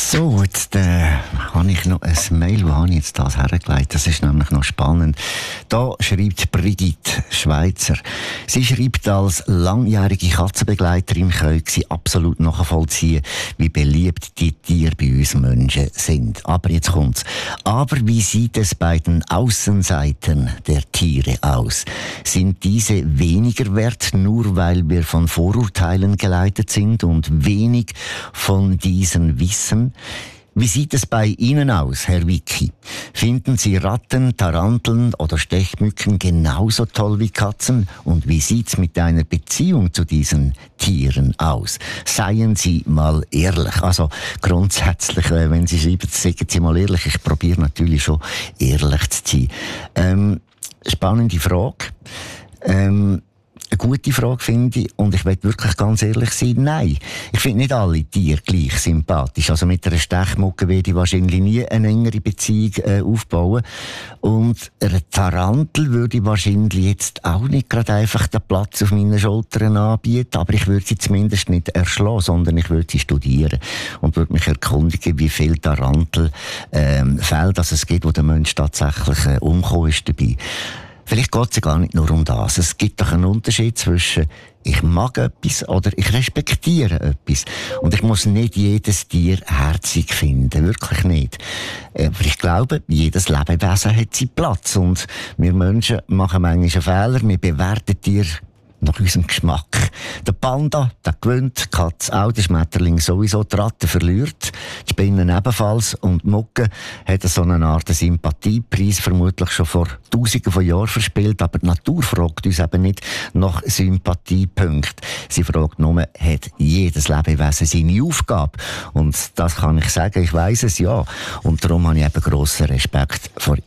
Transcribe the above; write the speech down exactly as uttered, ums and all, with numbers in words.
So, jetzt äh, habe ich noch ein Mail, wo habe ich jetzt das hergelegt? Das ist nämlich noch spannend. Da schreibt Brigitte Schweizer. Sie schreibt, als langjährige Katzenbegleiterin können sie absolut nachvollziehen, wie beliebt die Tiere bei uns Menschen sind. Aber jetzt kommt's. Aber wie sieht es bei den Außenseitern der Tiere aus? Sind diese weniger wert, nur weil wir von Vorurteilen geleitet sind und wenig von diesen wissen? Wie sieht es bei Ihnen aus, Herr Vicky? Finden Sie Ratten, Taranteln oder Stechmücken genauso toll wie Katzen? Und wie sieht's mit einer Beziehung zu diesen Tieren aus? Seien Sie mal ehrlich. Also grundsätzlich, wenn Sie schreiben, sagen Sie mal ehrlich. Ich probiere natürlich schon ehrlich zu sein. Ähm, spannende Frage. Ähm, Eine gute Frage, finde ich. Und ich will wirklich ganz ehrlich sein, nein. Ich finde nicht alle Tiere gleich sympathisch. Also mit einer Stechmücke werde ich wahrscheinlich nie eine engere Beziehung äh, aufbauen. Und einer Tarantel würde ich wahrscheinlich jetzt auch nicht gerade einfach den Platz auf meinen Schultern anbieten. Aber ich würde sie zumindest nicht erschlagen, sondern ich würde sie studieren. Und würde mich erkundigen, wie viele Tarantelfälle ähm, es gibt, wo der Mensch tatsächlich äh, umgekommen ist dabei. Vielleicht geht es ja gar nicht nur um das. Es gibt doch einen Unterschied zwischen ich mag etwas oder ich respektiere etwas. Und ich muss nicht jedes Tier herzig finden. Wirklich nicht. Aber ich glaube, jedes Lebewesen hat seinen Platz. Und wir Menschen machen manchmal Fehler. Wir bewerten Tiere nach unserem Geschmack. Der Panda, der gewinnt, die Katze auch, der Schmetterling sowieso, die Ratte verliert, die Spinnen ebenfalls und die Mucke hat so eine Art Sympathiepreis vermutlich schon vor Tausenden von Jahren verspielt, aber die Natur fragt uns eben nicht nach Sympathiepunkten. Sie fragt nur, hat jedes Lebewesen seine Aufgabe? Und das kann ich sagen, ich weiss es, ja. Und darum habe ich eben grossen Respekt vor